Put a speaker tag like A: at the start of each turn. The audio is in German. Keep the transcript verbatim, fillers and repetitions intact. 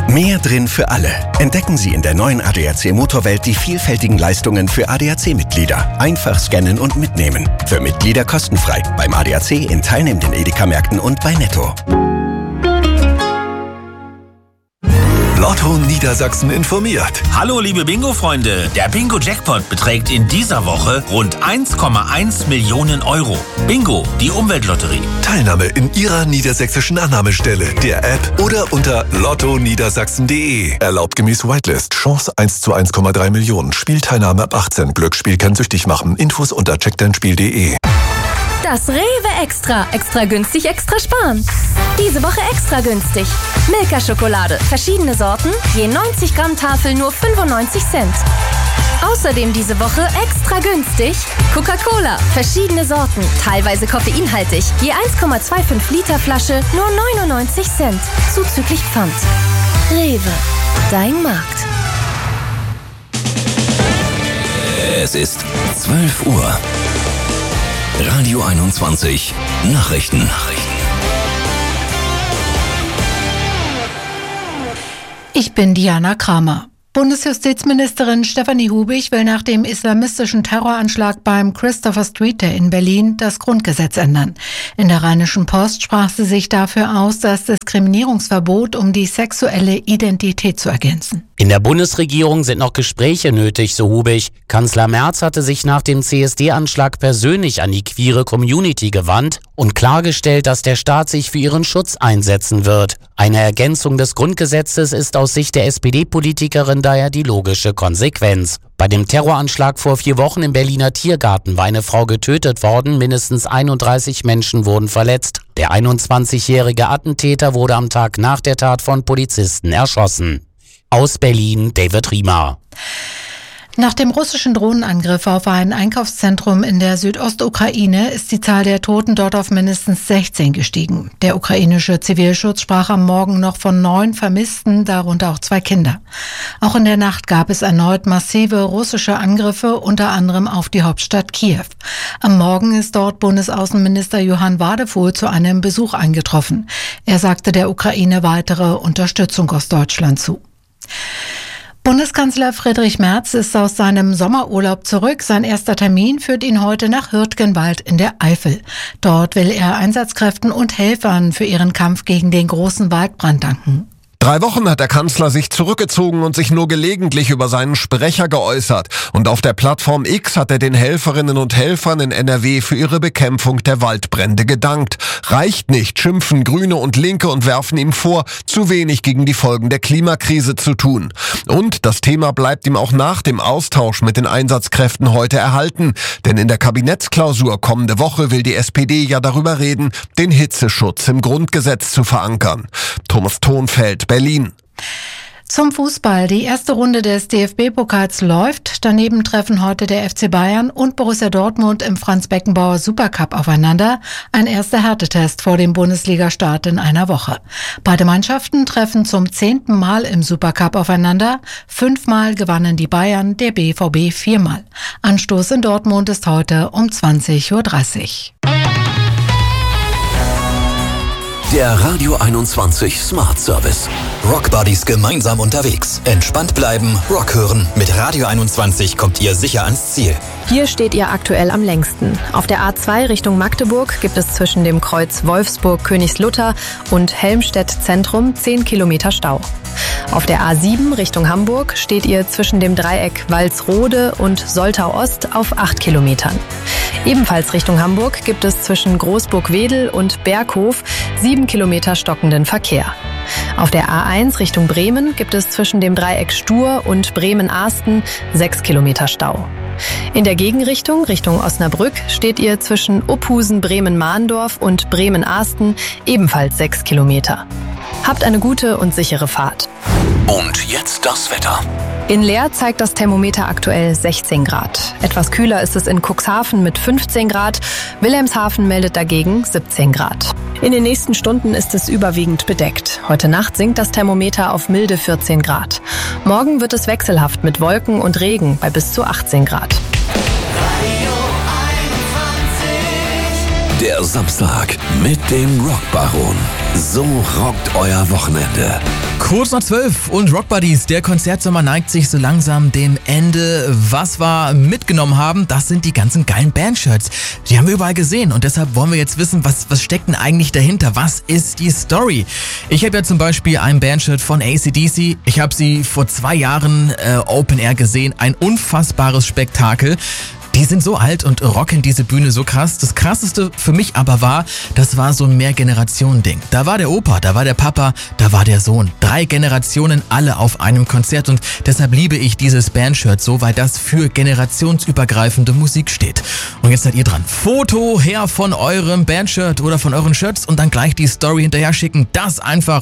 A: Mehr drin für alle. Entdecken Sie in der neuen A D A C Motorwelt die vielfältigen Leistungen für A D A C-Mitglieder. Einfach scannen und mitnehmen. Für Mitglieder kostenfrei. Beim A D A C in teilnehmenden Edeka-Märkten und bei Netto.
B: Lotto Niedersachsen informiert.
C: Hallo liebe Bingo-Freunde, der Bingo-Jackpot beträgt in dieser Woche rund eins Komma eins Millionen Euro. Bingo, die Umweltlotterie.
B: Teilnahme in Ihrer niedersächsischen Annahmestelle, der App oder unter lotto niedersachsen punkt de. Erlaubt gemäß Whitelist. Chance eins zu eins Komma drei Millionen. Spielteilnahme ab achtzehn. Glücksspiel kann süchtig machen. Infos unter check dein spiel punkt de.
D: Das Rewe Extra. Extra günstig, extra sparen. Diese Woche extra günstig. Milka-Schokolade. Verschiedene Sorten. Je neunzig Gramm Tafel nur fünfundneunzig Cent. Außerdem diese Woche extra günstig. Coca-Cola. Verschiedene Sorten. Teilweise koffeinhaltig. Je eins Komma fünfundzwanzig Liter Flasche nur neunundneunzig Cent. Zuzüglich Pfand. Rewe. Dein Markt.
E: Es ist zwölf Uhr. Radio einundzwanzig Nachrichten. Nachrichten.
F: Ich bin Diana Kramer. Bundesjustizministerin Stefanie Hubig will nach dem islamistischen Terroranschlag beim Christopher Street Day in Berlin das Grundgesetz ändern. In der Rheinischen Post sprach sie sich dafür aus, das Diskriminierungsverbot um die sexuelle Identität zu ergänzen.
G: In der Bundesregierung sind noch Gespräche nötig, so Hubig. Kanzler Merz hatte sich nach dem C S D-Anschlag persönlich an die queere Community gewandt und klargestellt, dass der Staat sich für ihren Schutz einsetzen wird. Eine Ergänzung des Grundgesetzes ist aus Sicht der S P D-Politikerin daher die logische Konsequenz. Bei dem Terroranschlag vor vier Wochen im Berliner Tiergarten war eine Frau getötet worden, mindestens einunddreißig Menschen wurden verletzt. Der einundzwanzigjährige Attentäter wurde am Tag nach der Tat von Polizisten erschossen. Aus Berlin, David Riemer.
F: Nach dem russischen Drohnenangriff auf ein Einkaufszentrum in der Südostukraine ist die Zahl der Toten dort auf mindestens sechzehn gestiegen. Der ukrainische Zivilschutz sprach am Morgen noch von neun Vermissten, darunter auch zwei Kinder. Auch in der Nacht gab es erneut massive russische Angriffe, unter anderem auf die Hauptstadt Kiew. Am Morgen ist dort Bundesaußenminister Johann Wadefuhl zu einem Besuch eingetroffen. Er sagte der Ukraine weitere Unterstützung aus Deutschland zu. Bundeskanzler Friedrich Merz ist aus seinem Sommerurlaub zurück. Sein erster Termin führt ihn heute nach Hürtgenwald in der Eifel. Dort will er Einsatzkräften und Helfern für ihren Kampf gegen den großen Waldbrand danken.
H: Drei Wochen hat der Kanzler sich zurückgezogen und sich nur gelegentlich über seinen Sprecher geäußert. Und auf der Plattform X hat er den Helferinnen und Helfern in N R W für ihre Bekämpfung der Waldbrände gedankt. Reicht nicht, schimpfen Grüne und Linke und werfen ihm vor, zu wenig gegen die Folgen der Klimakrise zu tun. Und das Thema bleibt ihm auch nach dem Austausch mit den Einsatzkräften heute erhalten. Denn in der Kabinettsklausur kommende Woche will die S P D ja darüber reden, den Hitzeschutz im Grundgesetz zu verankern. Thomas Thonfeld, Berlin.
F: Zum Fußball. Die erste Runde des D F B-Pokals läuft. Daneben treffen heute der F C Bayern und Borussia Dortmund im Franz-Beckenbauer Supercup aufeinander. Ein erster Härtetest vor dem Bundesliga-Start in einer Woche. Beide Mannschaften treffen zum zehnten Mal im Supercup aufeinander. Fünfmal gewannen die Bayern, der B V B viermal. Anstoß in Dortmund ist heute um zwanzig Uhr dreißig.
E: Der Radio einundzwanzig Smart Service. Rock Buddies gemeinsam unterwegs. Entspannt bleiben, Rock hören. Mit Radio einundzwanzig kommt ihr sicher ans Ziel.
I: Hier steht ihr aktuell am längsten. Auf der A zwei Richtung Magdeburg gibt es zwischen dem Kreuz Wolfsburg-Königslutter und Helmstedt-Zentrum zehn Kilometer Stau. Auf der A sieben Richtung Hamburg steht ihr zwischen dem Dreieck Walsrode und Soltau-Ost auf acht Kilometern. Ebenfalls Richtung Hamburg gibt es zwischen Großburg-Wedel und Berghof sieben Kilometer stockenden Verkehr. Auf der A eins Richtung Bremen gibt es zwischen dem Dreieck Stur und Bremen-Ahsten sechs Kilometer Stau. In der Gegenrichtung, Richtung Osnabrück, steht ihr zwischen Uphusen, Bremen-Mahndorf und Bremen-Ahsten ebenfalls sechs Kilometer. Habt eine gute und sichere Fahrt.
E: Und jetzt das Wetter.
I: In Leer zeigt das Thermometer aktuell sechzehn Grad. Etwas kühler ist es in Cuxhaven mit fünfzehn Grad. Wilhelmshaven meldet dagegen siebzehn Grad. In den nächsten Stunden ist es überwiegend bedeckt. Heute Nacht sinkt das Thermometer auf milde vierzehn Grad. Morgen wird es wechselhaft mit Wolken und Regen bei bis zu achtzehn Grad.
J: Radio einundzwanzig
E: Der Samstag mit dem Rockbaron. So rockt euer Wochenende.
J: Kurz nach zwölf und Rock Buddies, der Konzertsommer neigt sich so langsam dem Ende. Was wir mitgenommen haben, das sind die ganzen geilen Bandshirts. Die haben wir überall gesehen und deshalb wollen wir jetzt wissen, was, was steckt denn eigentlich dahinter? Was ist die Story? Ich habe ja zum Beispiel ein Bandshirt von A C D C. Ich habe sie vor zwei Jahren äh, Open Air gesehen. Ein unfassbares Spektakel. Die sind so alt und rocken diese Bühne so krass. Das Krasseste für mich aber war, das war so ein Mehrgenerationen-Ding. Da war der Opa, da war der Papa, da war der Sohn. Drei Generationen, alle auf einem Konzert und deshalb liebe ich dieses Bandshirt so, weil das für generationsübergreifende Musik steht. Und jetzt seid ihr dran. Foto her von eurem Bandshirt oder von euren Shirts und dann gleich die Story hinterher schicken. Das einfach